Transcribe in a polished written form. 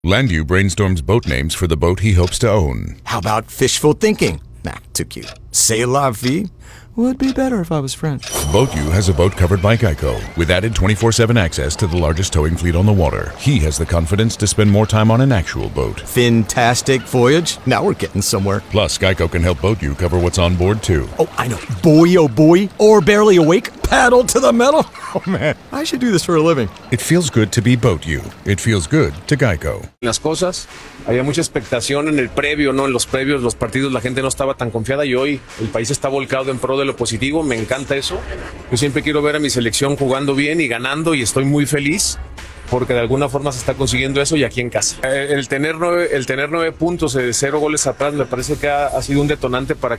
Landu brainstorms boat names for the boat he hopes to own. How about fishful thinking? Nah, too cute. C'est la vie would be better if I was French. BoatU has a boat covered by Geico, with added 24/7 access to the largest towing fleet on the water. He has the confidence to spend more time on an actual boat. Fantastic voyage. Now we're getting somewhere. Plus, Geico can help BoatU cover what's on board, too. Oh, I know. Boy, oh boy. Or barely awake. Paddle to the metal. Oh, man. I should do this for a living. It feels good to be BoatU. It feels good to Geico. Las cosas, había mucha expectación en el previo, ¿no? En los previos, los partidos, la gente no estaba tan confiada y hoy el país está volcado en pro de lo positivo. Me encanta eso. Yo siempre quiero ver a mi selección jugando bien y ganando y estoy muy feliz porque de alguna forma se está consiguiendo eso y aquí en casa. El tener 9 puntos, 0 goles atrás, me parece que ha sido un detonante para